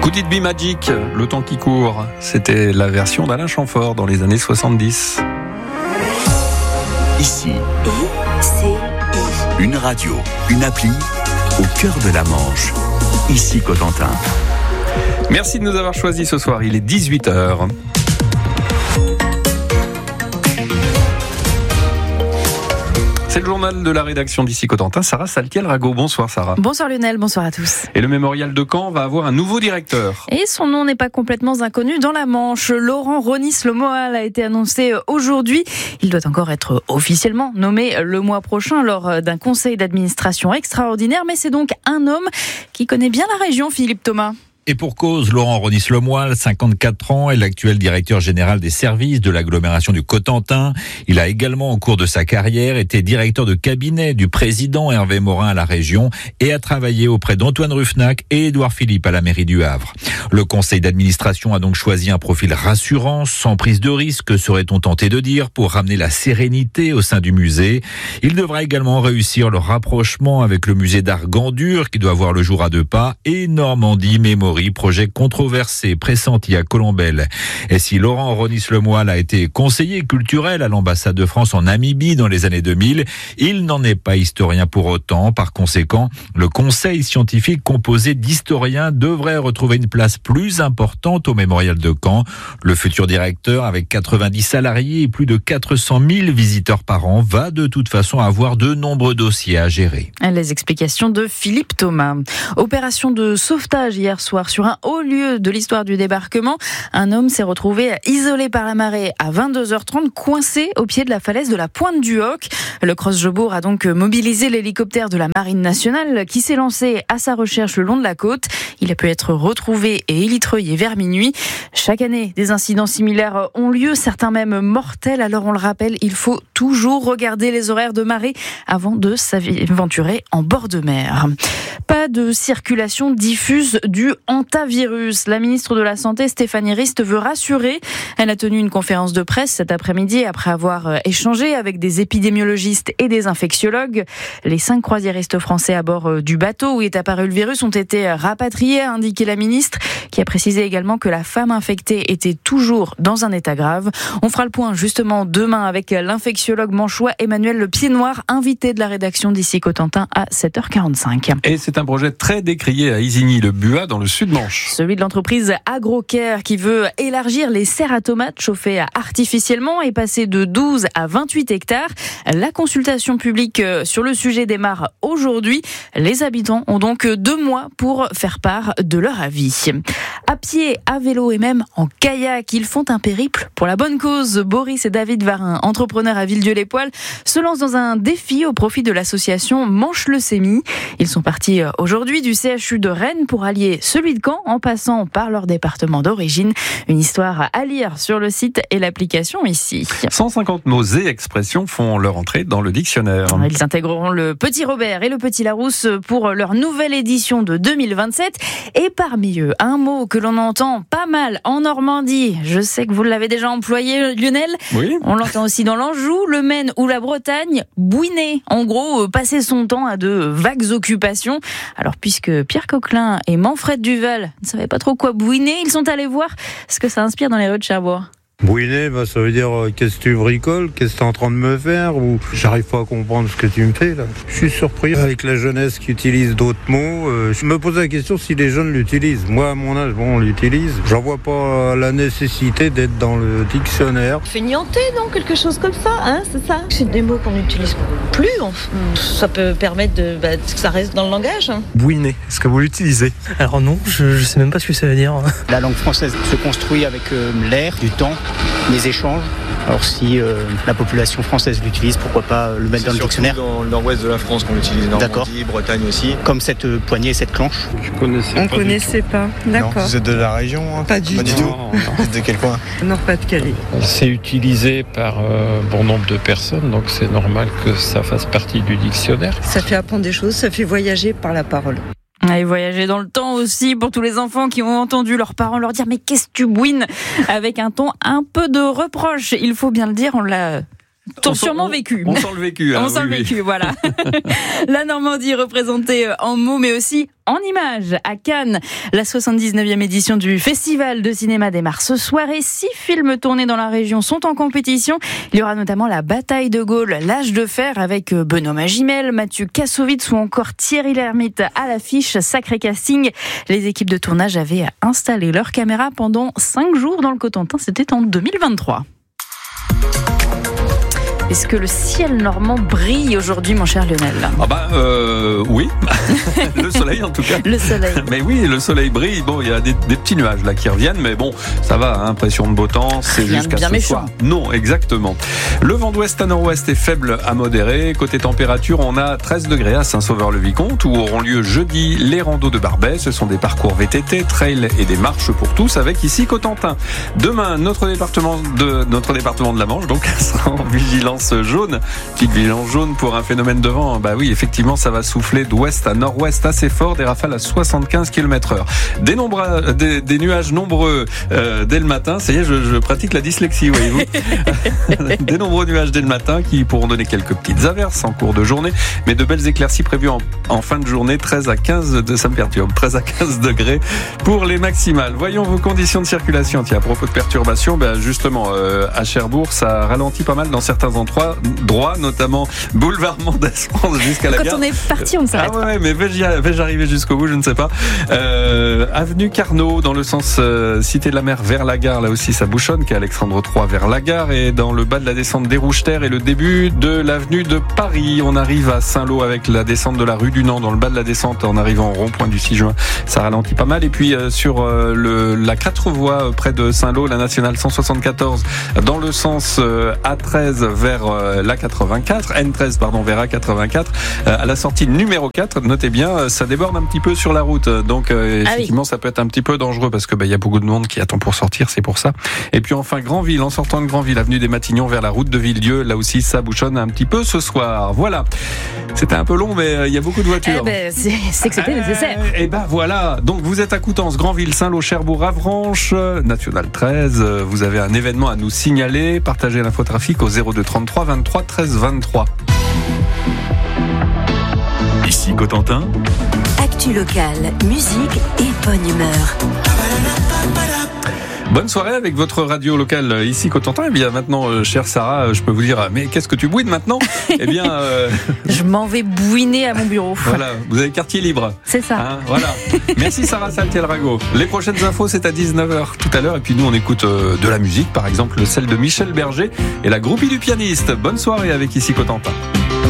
Could It Be Magic, le temps qui court, c'était la version d'Alain Chamfort dans les années 70. Ici, une radio, une appli, au cœur de la Manche. Ici Cotentin. Merci de nous avoir choisis ce soir, il est 18h. C'est le journal de la rédaction d'Ici Cotentin, Sarah Saltiel-Rago. Bonsoir Sarah. Bonsoir Lionel, bonsoir à tous. Et le mémorial de Caen va avoir un nouveau directeur. Et son nom n'est pas complètement inconnu dans la Manche. Laurent Ronis-Le-Moal a été annoncé aujourd'hui. Il doit encore être officiellement nommé le mois prochain lors d'un conseil d'administration extraordinaire. Mais c'est donc un homme qui connaît bien la région, Philippe Thomas. Et pour cause, Laurent Ronis-Le-Moal, 54 ans, est l'actuel directeur général des services de l'agglomération du Cotentin. Il a également, au cours de sa carrière, été directeur de cabinet du président Hervé Morin à la région et a travaillé auprès d'Antoine Ruffnac et Édouard Philippe à la mairie du Havre. Le conseil d'administration a donc choisi un profil rassurant, sans prise de risque, serait-on tenté de dire, pour ramener la sérénité au sein du musée. Il devra également réussir le rapprochement avec le musée d'art Gandur, qui doit voir le jour à 2 pas, et Normandie Memory, projet controversé, pressenti à Colombelle. Et si Laurent Ronis-Le-Moal a été conseiller culturel à l'ambassade de France en Namibie dans les années 2000, il n'en est pas historien pour autant. Par conséquent, le conseil scientifique composé d'historiens devrait retrouver une place plus importante au mémorial de Caen. Le futur directeur, avec 90 salariés et plus de 400 000 visiteurs par an, va de toute façon avoir de nombreux dossiers à gérer. Les explications de Philippe Thomas. Opération de sauvetage hier soir sur un haut lieu de l'histoire du débarquement. Un homme s'est retrouvé isolé par la marée à 22h30, coincé au pied de la falaise de la Pointe du Hoc. Le Creuss-Jobour a donc mobilisé l'hélicoptère de la Marine nationale qui s'est lancé à sa recherche le long de la côte. Il a pu être retrouvé et élitreillé vers minuit. Chaque année, des incidents similaires ont lieu, certains même mortels. Alors on le rappelle, il faut toujours regarder les horaires de marée avant de s'aventurer en bord de mer. Pas de circulation diffuse du hantavirus. La ministre de la Santé, Stéphanie Rist, veut rassurer. Elle a tenu une conférence de presse cet après-midi après avoir échangé avec des épidémiologistes et des infectiologues. Les 5 croisiéristes français à bord du bateau où est apparu le virus ont été rapatriés, a indiqué la ministre, qui a précisé également que la femme infectée était toujours dans un état grave. On fera le point justement demain avec l'infectiologue manchois Emmanuel Le Pied-Noir, invité de la rédaction d'Ici Cotentin à 7h45. Et c'est un projet très décrié à Isigny-le-Buat dans le Sud-Manche. Celui de l'entreprise AgroCare qui veut élargir les serres à tomates chauffées artificiellement et passer de 12 à 28 hectares. La consultation publique sur le sujet démarre aujourd'hui. Les habitants ont donc 2 mois pour faire part de leur avis. À pied, à vélo et même en kayak, ils font un périple pour la bonne cause. Boris et David Varin, entrepreneurs à Villedieu-les-Poils, se lancent dans un défi au profit de l'association Manche-Leucémie. Ils sont partis aujourd'hui du CHU de Rennes pour allier celui de Caen en passant par leur département d'origine. Une histoire à lire sur le site et l'application ici. 150 mots et expressions font leur entrée dans le dictionnaire. Ils intégreront le Petit Robert et le Petit Larousse pour leur nouvelle édition de 2027. Et parmi eux, un mot que l'on entend pas mal en Normandie. Je sais que vous l'avez déjà employé, Lionel. Oui. On l'entend aussi dans l'Anjou, le Maine ou la Bretagne. Bouiner. En gros, passer son temps à de vagues occupations. Alors, puisque Pierre Coquelin et Manfred Duval ne savaient pas trop quoi bouiner, ils sont allés voir ce que ça inspire dans les rues de Cherbourg. Bouiner, ça veut dire qu'est-ce que tu bricoles, qu'est-ce que tu es en train de me faire, ou j'arrive pas à comprendre ce que tu me fais là. Je suis surpris avec la jeunesse qui utilise d'autres mots. Je me pose la question si les jeunes l'utilisent. Moi, à mon âge, on l'utilise. J'en vois pas la nécessité d'être dans le dictionnaire. Feignanté, non? Quelque chose comme ça, hein, c'est ça? C'est des mots qu'on n'utilise plus. Ça peut permettre que ça reste dans le langage. Bouiner, est-ce que vous l'utilisez? Alors non, je sais même pas ce que ça veut dire. La langue française se construit avec l'air, du temps, les échanges. Alors si la population française l'utilise, pourquoi pas le mettre dans le dictionnaire. C'est surtout dans le nord-ouest de la France qu'on l'utilise, Normandie, Bretagne aussi. Comme cette poignée, cette clenche. On connaissait pas, d'accord. Non, vous êtes de la région? Pas du tout. Vous êtes de quel coin? Nord-Pas-de-Calais. C'est utilisé par bon nombre de personnes, donc c'est normal que ça fasse partie du dictionnaire. Ça fait apprendre des choses, ça fait voyager par la parole. Et voyager dans le temps aussi pour tous les enfants qui ont entendu leurs parents leur dire « Mais qu'est-ce que tu bouines ?» avec un ton un peu de reproche. Il faut bien le dire, on l'a T'ont sûrement vécu. On sent le vécu. On sent le vécu, voilà. La Normandie représentée en mots, mais aussi en images. À Cannes, la 79e édition du Festival de cinéma démarre ce soir et 6 films tournés dans la région sont en compétition. Il y aura notamment La Bataille de Gaulle, L'Âge de fer avec Benoît Magimel, Mathieu Kassovitz ou encore Thierry Lhermitte à l'affiche. Sacré casting. Les équipes de tournage avaient installé leurs caméras pendant 5 jours dans le Cotentin. C'était en 2023. Est-ce que le ciel normand brille aujourd'hui, mon cher Lionel ? Oui. Le soleil, en tout cas. Le soleil. Mais oui, le soleil brille. Bon, il y a des petits nuages là qui reviennent, mais bon, ça va, hein, impression de beau temps, c'est rien jusqu'à bien ce méchant. soir. Non, exactement. Le vent d'ouest à nord-ouest est faible à modéré. Côté température, on a 13 degrés à Saint-Sauveur-le-Vicomte, où auront lieu jeudi les randos de Barbet. Ce sont des parcours VTT, trail et des marches pour tous, avec ici Cotentin. Demain, notre département de la Manche, donc, sera en vigilance jaune. Petite vigilance jaune pour un phénomène de vent. Bah oui, effectivement, ça va souffler d'ouest à nord-ouest assez fort, des rafales à 75 km/h. Des nuages nombreux dès le matin. Ça y est, je pratique la dyslexie, voyez-vous. Des nombreux nuages dès le matin qui pourront donner quelques petites averses en cours de journée, mais de belles éclaircies prévues en fin de journée. 13 à 15 degrés pour les maximales. Voyons vos conditions de circulation. Tiens, à propos de perturbations, justement, à Cherbourg, ça ralentit pas mal dans certains endroits, notamment boulevard Mendès France jusqu'à la gare. Quand on est parti, on ne s'arrête pas. Ouais, mais vais-je arriver jusqu'au bout, je ne sais pas. Avenue Carnot, dans le sens Cité de la Mer vers la gare, là aussi ça bouchonne, qu'à Alexandre III vers la gare, et dans le bas de la descente des Rouges-Terres et le début de l'avenue de Paris. On arrive à Saint-Lô avec la descente de la rue du Nant, dans le bas de la descente en arrivant au rond-point du 6 juin. Ça ralentit pas mal. Et puis sur la 4 voies près de Saint-Lô, la nationale 174, dans le sens A13 vers la 84, N13 pardon, vers A84, à la sortie numéro 4, notez bien, ça déborde un petit peu sur la route, donc effectivement ça peut être un petit peu dangereux parce que il y a beaucoup de monde qui attend pour sortir, c'est pour ça. Et puis enfin Granville, en sortant de Granville, avenue des Matignons vers la route de Villedieu, là aussi ça bouchonne un petit peu ce soir. Voilà, c'était un peu long, mais il y a beaucoup de voitures. C'est que c'était nécessaire. Et voilà, donc vous êtes à Coutances, Granville, Saint-Lô, Cherbourg, Avranches, National 13, vous avez un événement à nous signaler, partagez l'infotrafic au 02 33 23 13 23. Ici Cotentin. Actu locale, musique et bonne humeur. Bonne soirée avec votre radio locale ici Cotentin. Et bien maintenant, chère Sarah, je peux vous dire, mais qu'est-ce que tu bouines maintenant ? Eh bien, je m'en vais bouiner à mon bureau. Voilà, vous avez quartier libre. C'est ça. Hein, voilà. Merci Sarah Saltiel-Rago. Les prochaines infos, c'est à 19h tout à l'heure. Et puis nous, on écoute de la musique, par exemple celle de Michel Berger et la groupie du pianiste. Bonne soirée avec ici Cotentin.